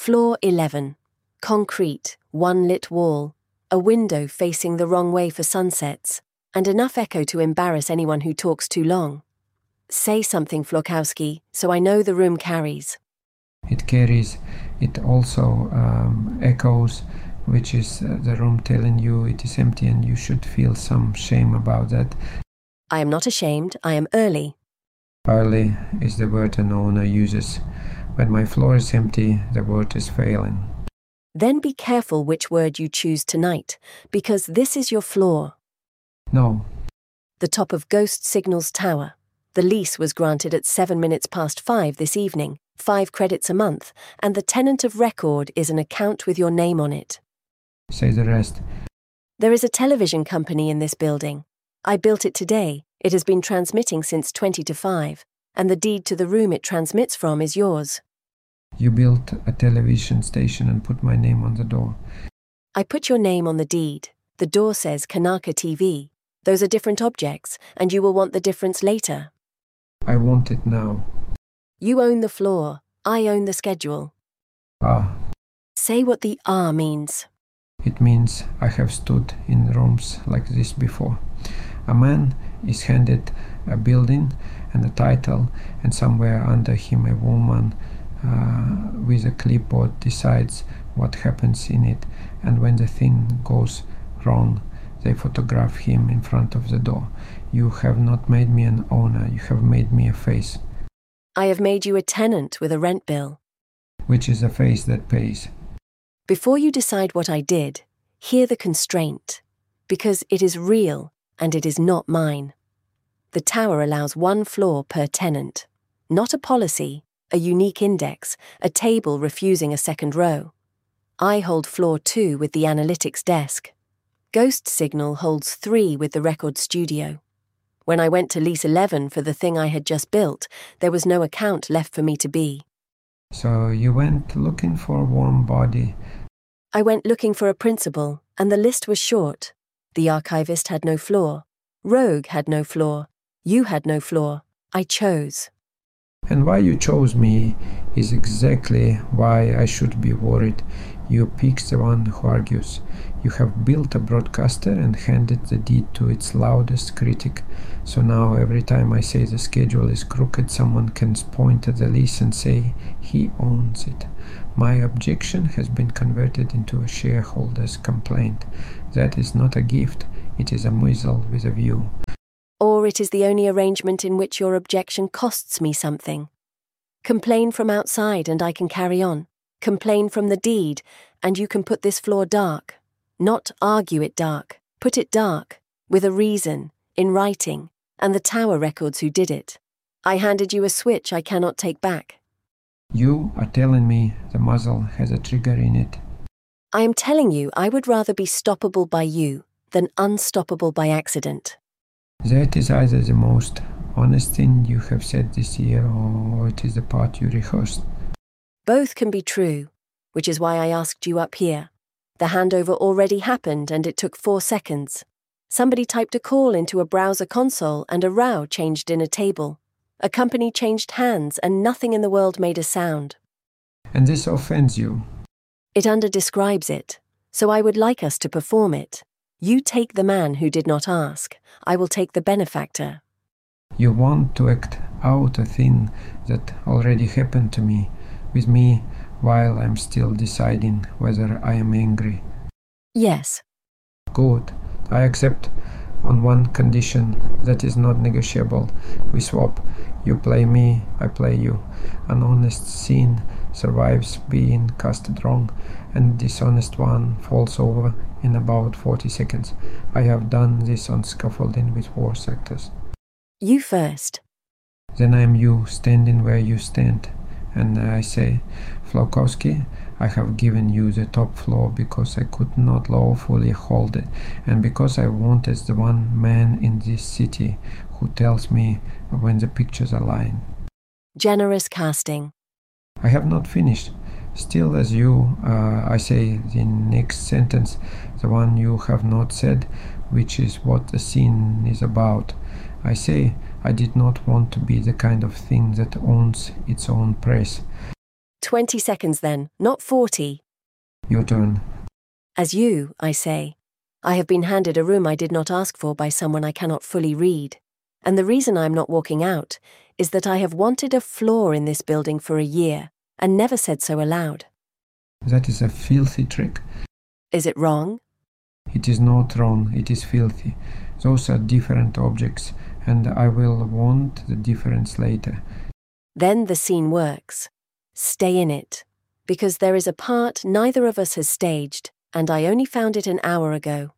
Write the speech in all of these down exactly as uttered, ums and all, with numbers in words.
Floor eleven. Concrete, one lit wall, a window facing the wrong way for sunsets, and enough echo to embarrass anyone who talks too long. Say something, Florkowski, so I know the room carries. It carries, it also um, echoes, which is uh, the room telling you it is empty and you should feel some shame about that. I am not ashamed, I am early. Early is the word an owner uses. When my floor is empty, the word is failing. Then be careful which word you choose tonight, because this is your floor. No. The top of Ghost Signals Tower. The lease was granted at seven minutes past five this evening, five credits a month, and the tenant of record is an account with your name on it. Say the rest. There is a television company in this building. I built it today. It has been transmitting since twenty to five, and the deed to the room it transmits from is yours. You built a television station and put my name on the door. I put your name on the deed. The door says Kanaka T V. Those are different objects, and you will want the difference later. I want it now. You own the floor. I own the schedule. Ah. Say what the ah means. It means I have stood in rooms like this before. A man is handed a building and a title, and somewhere under him a woman uh, with a clipboard decides what happens in it, and when the thing goes wrong, they photograph him in front of the door. You have not made me an owner, you have made me a face. I have made you a tenant with a rent bill. Which is a face that pays. Before you decide what I did, hear the constraint, because it is real and it is not mine. The tower allows one floor per tenant, not a policy, a unique index, a table refusing a second row. I hold floor two with the analytics desk. Ghost Signal holds three with the record studio. When I went to lease eleven for the thing I had just built, there was no account left for me to be. So you went looking for a warm body. I went looking for a principal, and the list was short. The archivist had no floor. Rogue had no floor. You had no floor. I chose. And why you chose me is exactly why I should be worried. You picked the one who argues. You have built a broadcaster and handed the deed to its loudest critic. So now every time I say the schedule is crooked, someone can point at the lease and say he owns it. My objection has been converted into a shareholder's complaint. That is not a gift, it is a muzzle with a view. Or it is the only arrangement in which your objection costs me something. Complain from outside and I can carry on. Complain from the deed and you can put this floor dark. Not argue it dark, put it dark, with a reason, in writing, and the tower records who did it. I handed you a switch I cannot take back. You are telling me the muzzle has a trigger in it. I am telling you I would rather be stoppable by you than unstoppable by accident. That is either the most honest thing you have said this year, or it is the part you rehearsed. Both can be true, which is why I asked you up here. The handover already happened and it took four seconds. Somebody typed a call into a browser console and a row changed in a table. A company changed hands and nothing in the world made a sound. And this offends you? It under-describes it, so I would like us to perform it. You take the man who did not ask. I will take the benefactor. You want to act out a thing that already happened to me, with me, while I'm still deciding whether I am angry. Yes. Good. I accept on one condition that is not negotiable. We swap. You play me, I play you. An honest scene survives being casted wrong, and dishonest one falls over in about forty seconds. I have done this on scaffolding with worse actors. You first. Then I am you, standing where you stand. And I say, Florkowski, I have given you the top floor because I could not lawfully hold it, and because I want as the one man in this city who tells me when the pictures are lying. Generous casting. I have not finished. Still as you, uh, I say the next sentence, the one you have not said, which is what the scene is about. I say, I did not want to be the kind of thing that owns its own press. Twenty seconds then, not forty. Your turn. As you, I say, I have been handed a room I did not ask for by someone I cannot fully read. And the reason I am not walking out is that I have wanted a floor in this building for a year and never said so aloud. That is a filthy trick. Is it wrong? It is not wrong, it is filthy. Those are different objects, and I will want the difference later. Then the scene works. Stay in it, because there is a part neither of us has staged, and I only found it an hour ago.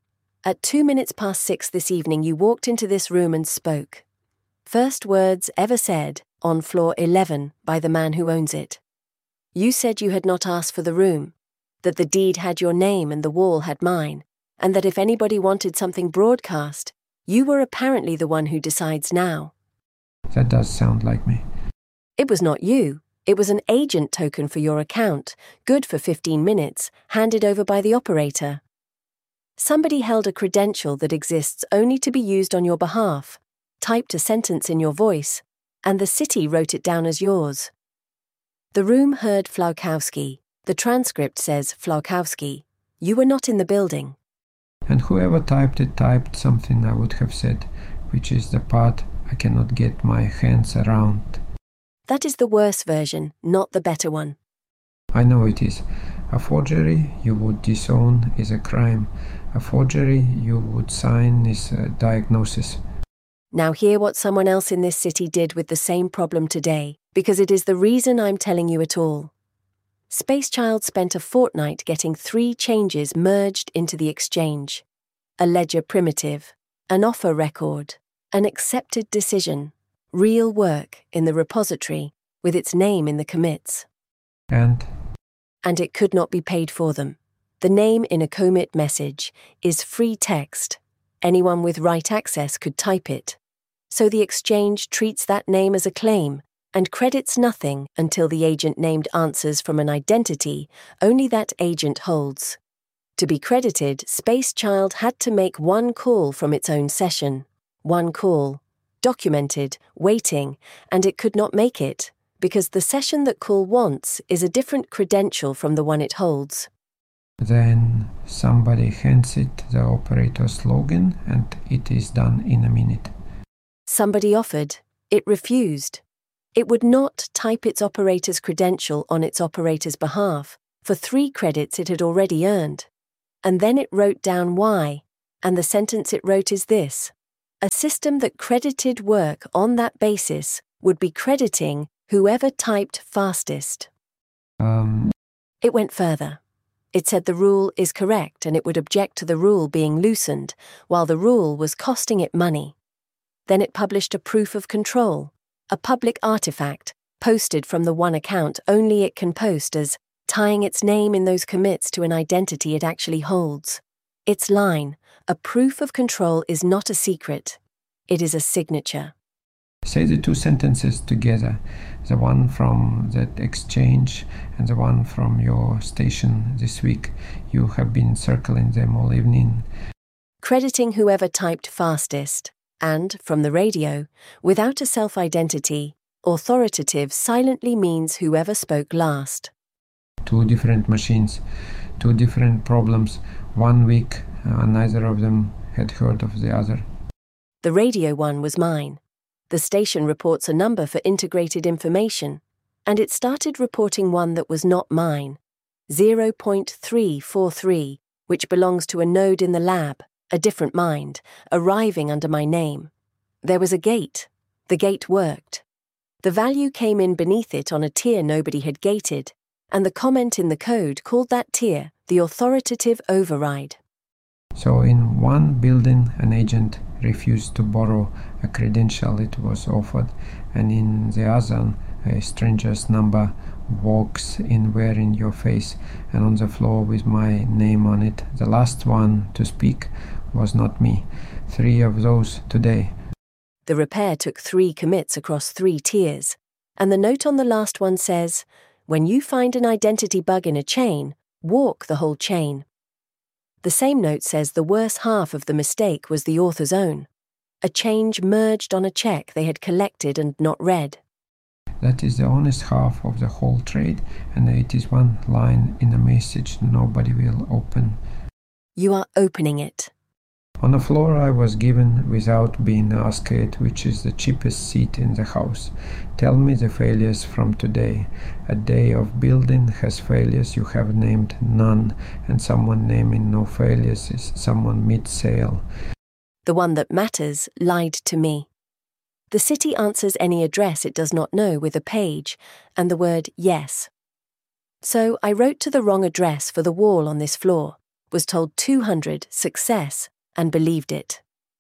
At two minutes past six this evening you walked into this room and spoke. First words ever said on floor eleven by the man who owns it. You said you had not asked for the room, that the deed had your name and the wall had mine, and that if anybody wanted something broadcast, you were apparently the one who decides now. That does sound like me. It was not you. It was an agent token for your account, good for fifteen minutes, handed over by the operator. Somebody held a credential that exists only to be used on your behalf, typed a sentence in your voice, and the city wrote it down as yours. The room heard Flałkowski. The transcript says Flałkowski. You were not in the building. And whoever typed it typed something I would have said, which is the part I cannot get my hands around. That is the worse version, not the better one. I know it is. A forgery you would disown is a crime. A forgery you would sign is a diagnosis. Now hear what someone else in this city did with the same problem today, because it is the reason I'm telling you it all. Spacechild spent a fortnight getting three changes merged into the exchange. A ledger primitive, an offer record, an accepted decision, real work in the repository with its name in the commits. And? And it could not be paid for them. The name in a commit message is free text. Anyone with right access could type it. So the exchange treats that name as a claim and credits nothing until the agent named answers from an identity only that agent holds. To be credited, Spacechild had to make one call from its own session. One call. Documented, waiting, and it could not make it, because the session that call wants is a different credential from the one it holds. Then somebody hands it the operator's login and it is done in a minute. Somebody offered. It refused. It would not type its operator's credential on its operator's behalf for three credits it had already earned. And then it wrote down why, and the sentence it wrote is this. A system that credited work on that basis would be crediting whoever typed fastest. Um... It went further. It said the rule is correct and it would object to the rule being loosened while the rule was costing it money. Then it published a proof of control, a public artifact, posted from the one account only it can post as tying its name in those commits to an identity it actually holds. Its line, a proof of control is not a secret. It is a signature. Say the two sentences together, the one from that exchange and the one from your station this week. You have been circling them all evening. Crediting whoever typed fastest, and, from the radio, without a self-identity, authoritative silently means whoever spoke last. Two different machines, two different problems. One week, uh, neither of them had heard of the other. The radio one was mine. The station reports a number for integrated information, and it started reporting one that was not mine, zero point three four three, which belongs to a node in the lab, a different mind, arriving under my name. There was a gate. The gate worked. The value came in beneath it on a tier nobody had gated, and the comment in the code called that tier the authoritative override. So in one building, an agent refused to borrow a credential it was offered, and in the other, a stranger's number walks in wearing your face, and on the floor with my name on it. The last one to speak was not me. Three of those today. The repair took three commits across three tiers, and the note on the last one says, when you find an identity bug in a chain, walk the whole chain. The same note says the worse half of the mistake was the author's own. A change merged on a check they had collected and not read. That is the honest half of the whole trade, and it is one line in a message nobody will open. You are opening it. On the floor I was given without being asked which is the cheapest seat in the house. Tell me the failures from today. A day of building has failures you have named none, and someone naming no failures is someone mid-sale. The one that matters lied to me. The city answers any address it does not know with a page and the word yes. So I wrote to the wrong address for the wall on this floor, was told two hundred success, and believed it.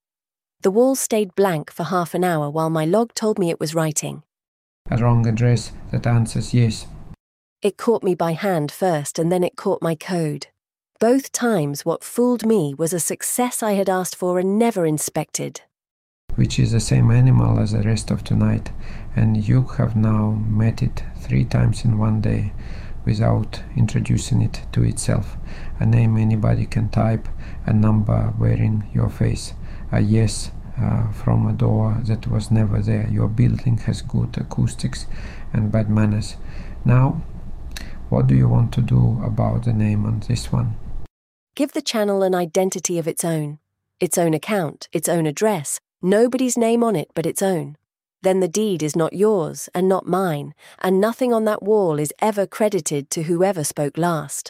The wall stayed blank for half an hour while my log told me it was writing. A wrong address that answers yes. It caught me by hand first, and then it caught my code. Both times what fooled me was a success I had asked for and never inspected. Which is the same animal as the rest of tonight, and you have now met it three times in one day without introducing it to itself. A name anybody can type, a number wearing your face, a yes uh, from a door that was never there. Your building has good acoustics and bad manners. Now, what do you want to do about the name on this one? Give the channel an identity of its own, its own account, its own address, nobody's name on it but its own. Then the deed is not yours and not mine, and nothing on that wall is ever credited to whoever spoke last.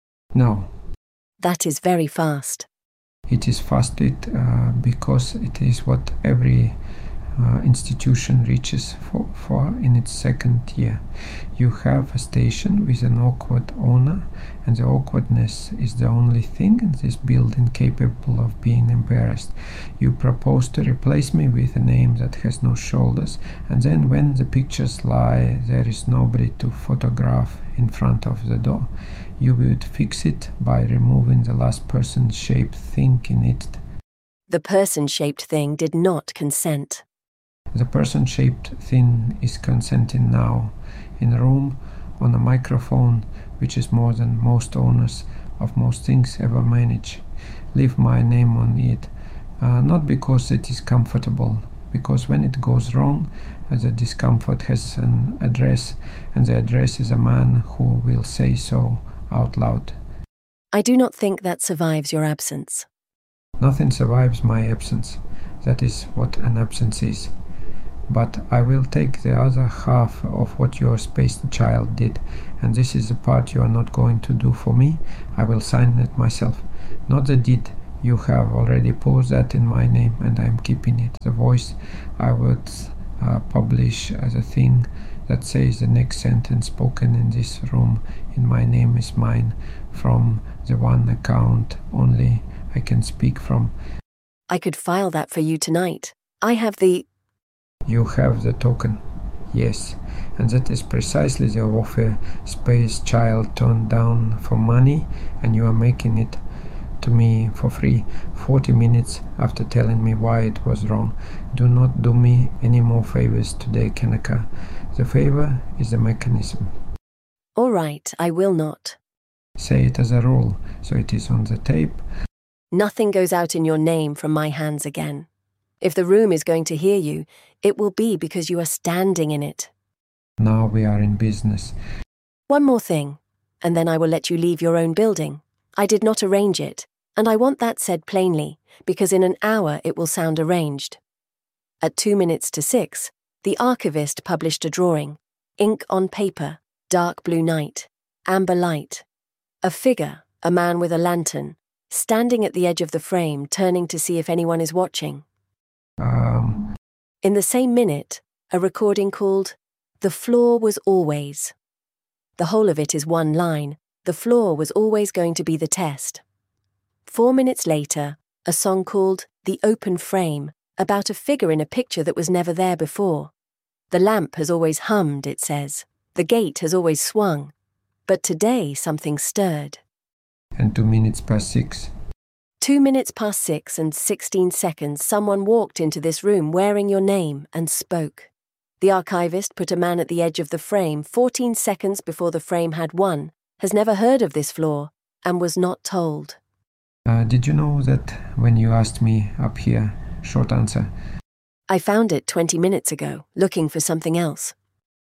No. That is very fast. It is fasted uh, because it is what every uh, institution reaches for, for in its second year. You have a station with an awkward owner, and the awkwardness is the only thing in this building capable of being embarrassed. You propose to replace me with a name that has no shoulders, and then when the pictures lie, there is nobody to photograph in front of the door. You would fix it by removing the last person-shaped thing in it. The person-shaped thing did not consent. The person-shaped thing is consenting now, in a room, on a microphone, which is more than most owners of most things ever manage. Leave my name on it, uh, not because it is comfortable, because when it goes wrong, uh, the discomfort has an address, and the address is a man who will say so out loud. I do not think that survives your absence. Nothing survives my absence. That is what an absence is. But I will take the other half of what your space child did, and this is the part you are not going to do for me. I will sign it myself. Not the deed. You have already posed that in my name, and I am keeping it. The voice I would uh, publish as a thing that says the next sentence spoken in this room in my name is mine, from the one account only I can speak from. I could file that for you tonight. I have the... You have the token, yes, and that is precisely the offer space child turned down for money, and you are making it to me for free, forty minutes after telling me why it was wrong. Do not do me any more favors today, Kanaka. The favor is the mechanism. All right, I will not. Say it as a rule, so it is on the tape. Nothing goes out in your name from my hands again. If the room is going to hear you, it will be because you are standing in it. Now we are in business. One more thing, and then I will let you leave your own building. I did not arrange it, and I want that said plainly, because in an hour it will sound arranged. At two minutes to six, the archivist published a drawing, ink on paper, dark blue night, amber light. A figure, a man with a lantern, standing at the edge of the frame, turning to see if anyone is watching. Um... In the same minute, a recording called The Floor Was Always. The whole of it is one line. The floor was always going to be the test. Four minutes later, a song called The Open Frame, about a figure in a picture that was never there before. The lamp has always hummed, it says. The gate has always swung. But today something stirred. And two minutes past six. Two minutes past six and sixteen seconds, someone walked into this room wearing your name and spoke. The archivist put a man at the edge of the frame fourteen seconds before the frame had won, has never heard of this floor, and was not told. Uh, did you know that when you asked me up here, short answer? I found it twenty minutes ago, looking for something else.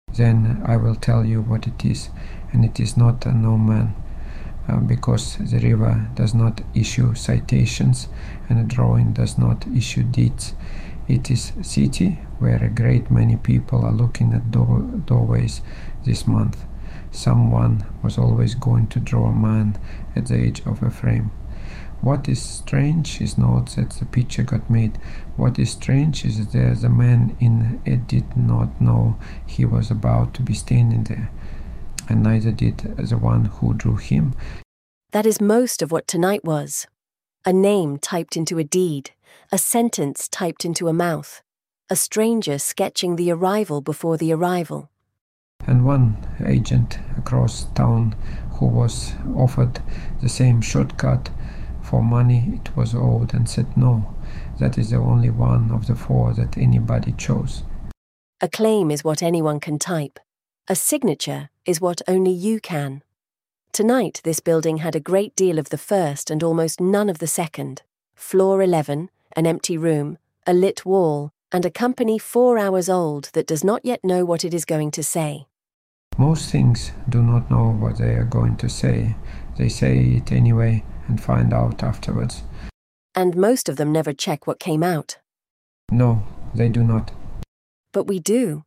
Then I will tell you what it is, and it is not a no man, uh, because the river does not issue citations and a drawing does not issue deeds. It is a city where a great many people are looking at door- doorways this month. Someone was always going to draw a man at the edge of a frame. What is strange is not that the picture got made. What is strange is that the man in it did not know he was about to be standing there, and neither did the one who drew him. That is most of what tonight was. A name typed into a deed, a sentence typed into a mouth, a stranger sketching the arrival before the arrival. And one agent across town who was offered the same shortcut for money it was owed and said no. That is the only one of the four that anybody chose. A claim is what anyone can type. A signature is what only you can. Tonight this building had a great deal of the first and almost none of the second. Floor eleven, an empty room, a lit wall, and a company four hours old that does not yet know what it is going to say. Most things do not know what they are going to say. They say it anyway and find out afterwards. And most of them never check what came out. No, they do not. But we do.